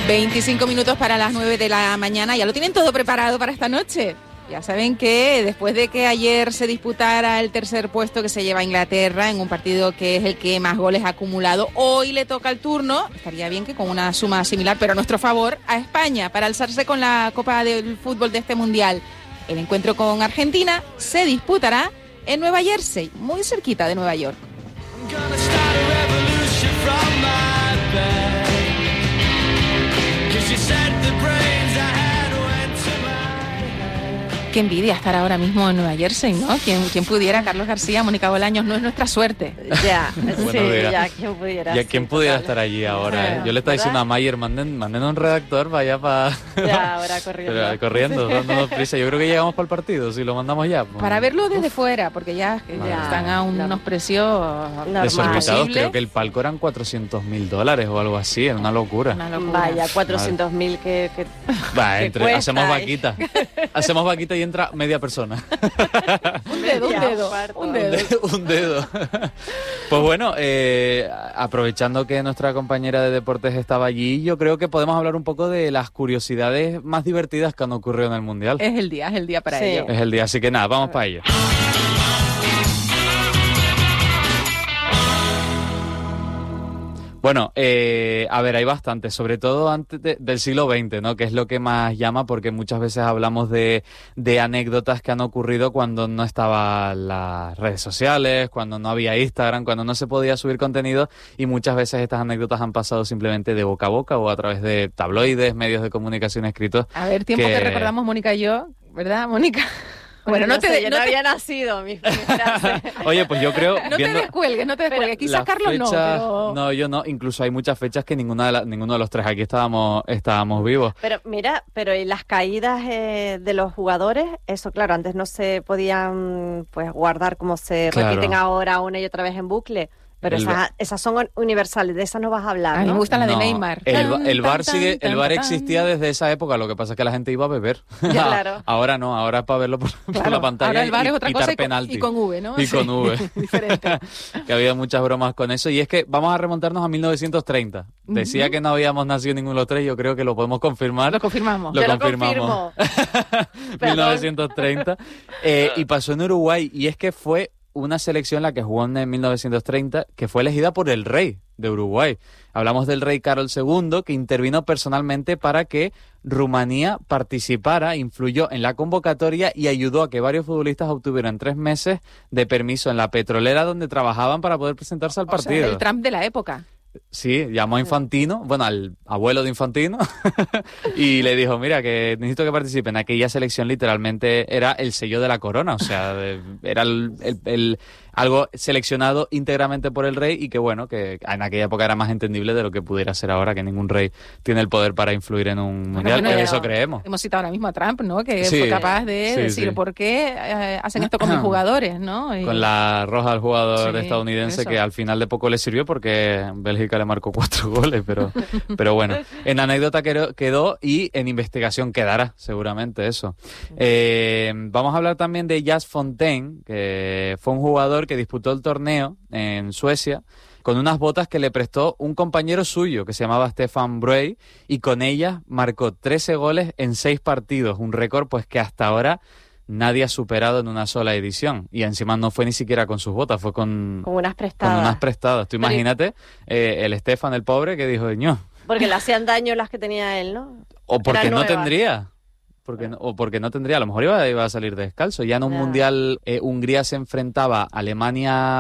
25 minutos para las 9 de la mañana. Ya lo tienen todo preparado para esta noche. Ya saben que después de que ayer se disputara el tercer puesto que se lleva a Inglaterra en un partido que es el que más goles ha acumulado, hoy le toca el turno, estaría bien que con una suma similar, pero a nuestro favor, a España, para alzarse con la Copa del Fútbol de este Mundial. El encuentro con Argentina se disputará en Nueva Jersey, muy cerquita de Nueva York. Qué envidia estar ahora mismo en Nueva Jersey, ¿no? ¿Quién pudiera? Carlos García, Mónica Bolaños, no es nuestra suerte. Ya, bueno, sí, mira, ya, ¿quién pudiera? Ya, ¿quién pudiera estar allí ahora? Yo le estaba diciendo a Mayer, manden un redactor para allá para... Ya, ahora corriendo. Corriendo, dándonos prisa. Yo creo que llegamos para el partido, si lo mandamos ya. Pues. Para verlo desde fuera, porque ya están a unos precios desorbitados. Creo que el palco eran $400,000 o algo así, era una locura. Vaya, 400.000 que hacemos vaquita. Hacemos vaquita y entra media persona. Un dedo. Pues bueno, aprovechando que nuestra compañera de deportes estaba allí, yo creo que podemos hablar un poco de las curiosidades más divertidas que han ocurrido en el Mundial. Es el día para ello. Es el día, así que nada, vamos para ello. Bueno, a ver, hay bastantes, sobre todo antes del siglo XX, ¿no? Que es lo que más llama, porque muchas veces hablamos de anécdotas que han ocurrido cuando no estaban las redes sociales, cuando no había Instagram, cuando no se podía subir contenido, y muchas veces estas anécdotas han pasado simplemente de boca a boca o a través de tabloides, medios de comunicación escritos. A ver, tiempo que recordamos Mónica y yo, ¿verdad, Mónica? Bueno, no había nacido mi frase. Oye, pues yo creo... No te descuelgues. Quizás Carlos no, pero... No, yo no. Incluso hay muchas fechas que ninguno de los tres aquí estábamos vivos. Pero mira, ¿y las caídas de los jugadores? Eso, claro, antes no se podían pues guardar como se repiten ahora una y otra vez en bucle. Pero esas son universales, de esas no vas a hablar, ¿no? A mí me gusta la de Neymar. El bar existía desde esa época, lo que pasa es que la gente iba a beber. Ya, claro. Ahora no, ahora es para verlo por la pantalla. Ahora el bar es otra cosa penalti. y con V, ¿no? Y con V. Diferente. Que había muchas bromas con eso. Y es que vamos a remontarnos a 1930. Decía que no habíamos nacido ninguno de los tres, yo creo que lo podemos confirmar. Lo confirmamos. Lo confirmo. 1930. Y pasó en Uruguay, y es que fue una selección la que jugó en 1930, que fue elegida por el rey de Uruguay. Hablamos del rey Carlos II, que intervino personalmente para que Rumanía participara, influyó en la convocatoria y ayudó a que varios futbolistas obtuvieran 3 meses de permiso en la petrolera donde trabajaban para poder presentarse al partido. O sea, el Trump de la época. Sí, llamó a Infantino, bueno, al abuelo de Infantino, y le dijo, mira, que necesito que participen. Aquella selección literalmente era el sello de la corona, o sea, era algo seleccionado íntegramente por el rey, y que bueno, que en aquella época era más entendible de lo que pudiera ser ahora, que ningún rey tiene el poder para influir en un mundial, que eso creemos. Hemos citado ahora mismo a Trump, ¿no? Que fue capaz de decir, ¿por qué hacen esto con mis jugadores, no? Y... Con la roja al jugador estadounidense, que al final de poco le sirvió porque Bélgica le marcó 4 goles, pero bueno, en anécdota quedó y en investigación quedará seguramente eso. Vamos a hablar también de Jas Fontaine, que fue un jugador que disputó el torneo en Suecia con unas botas que le prestó un compañero suyo que se llamaba Stefan Breuer, y con ellas marcó 13 goles en 6 partidos, un récord pues que hasta ahora nadie ha superado en una sola edición. Y encima no fue ni siquiera con sus botas, fue con unas prestadas. Tú imagínate, el Stefan, el pobre, que dijo, ño. Porque le hacían daño las que tenía él, ¿no? O porque no tendría. Porque no tendría, a lo mejor iba a salir descalzo. Ya en un mundial, Hungría se enfrentaba a Alemania